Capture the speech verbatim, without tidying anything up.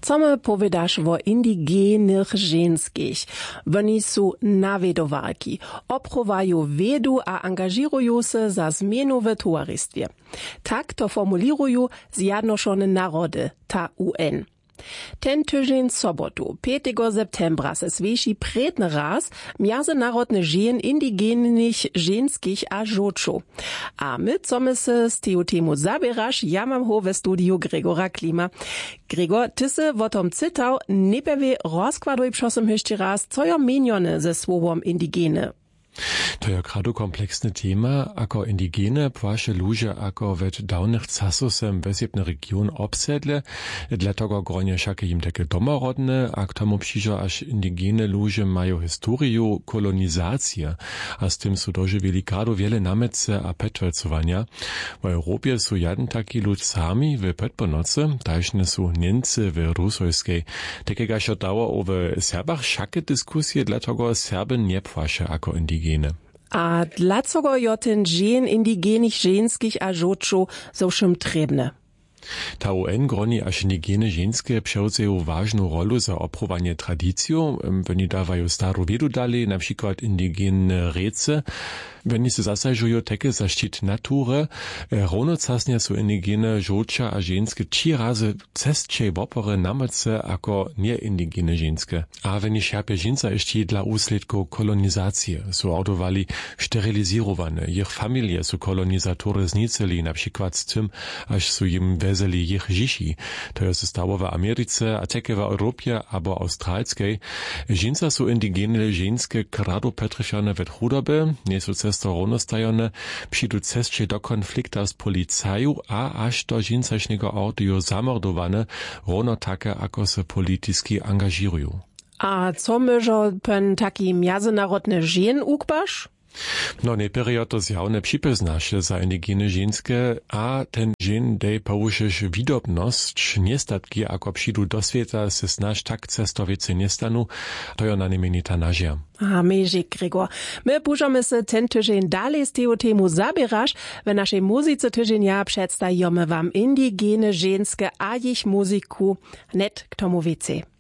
Co my powiedasz o indigenych ženskich? Oni są nawiedowarki, oprowają wiedu a angażują się za zmienu w towarzystwie. Tak to formulirują Zjednoczone Narody, ta U N. Ten tydzień sobotu, piątego septembra, se zwieši predny raz międzynarodny dzień indigenych ženskich a żočów. A my, co my se z tego temu zabierasz, ja mam ho we studiu Gregora Klima. Gregor, ty se o tom cytał, najpierw rozkładuj prosím jeszcze raz, co je mienione ze słowom indigene. To je kradu kompleksne tema, ako indigene płasze ludzie, ako wet dawnych czasosem wesjebne region obsedle, dla tego gronie wszakie im takie domorodne, a k tomu przyjdzie, aż indigene ludzie mają historię kolonizacji, a z tym są dożywili kradu wiele namece a petwecowania. W Europie są jeden taki lud sami w Petponoce, tažne są Niemcy w Rusojskiej. Takiego się dało o Serbach wszakie dyskusje, dlatego Serby nie płasze ako indigene. A dlaczego jo ten dzień indigenych ženskich a żočów so všim trebne? Ta U N groni aż indigene ženske převzeju ważną rolę za oprowanie tradycją. Oni dawają starą wiedu dalej, na przykład indigene rece. Oni se zasažują takie za štit natury. Rovnocasnie są indigene żoča a ženske trzy razy cestčej wopory namece ako nie-indigene ženske. A oni šerpie ženca jeszcze dla úsledków kolonizacji. Są autowali sterylizirowane. Ich familie są kolonizatory zniceli, na przykład z tym, aż są im vezeli ich žiši. To je se stało w Ameryce, a také w Europie abo australskiej. Ženca są indigene ženske krado petrišane ved chudobe, nie są cesto rovnostajone, přidu cestče do konflikta z policaju a až do žencašnego audio zamordowane, rovno také ako se politiski angažiruju. A co myžo pen taki międzynarodny dzień ukbasz? No, najpierw je to zjawne připoznaše za indigene ženske, a ten dzień dej porušeš widobność, niestatki, ako přidu do sveta, se snaž tak cestovice nestanu, to je na nemenita nažia. A mežik, Gregor. My pužamy se ten tydzień dalej z tego temu zabierasz. W naszej muzyce tydzienia przedstajemy wam indigene ženske a ich muzyku net k tomu wiecie.